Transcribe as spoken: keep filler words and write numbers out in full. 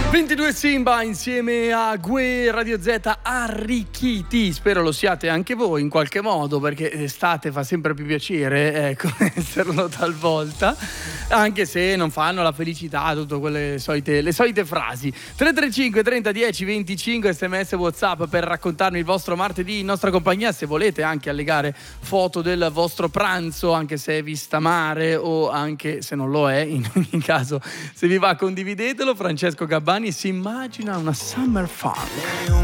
ventidue Simba insieme a Gue, Radio Z arricchiti. Spero lo siate anche voi in qualche modo, perché l'estate fa sempre più piacere, ecco, esserlo talvolta, anche se non fanno la felicità, tutte quelle solite, le solite frasi. tre tre cinque trenta dieci venticinque sms WhatsApp per raccontarmi il vostro martedì in nostra compagnia, se volete anche allegare foto del vostro pranzo, anche se è vista mare o anche se non lo è. In ogni caso, se vi va condividetelo. Francesco Gabbani si immagina una summer fun.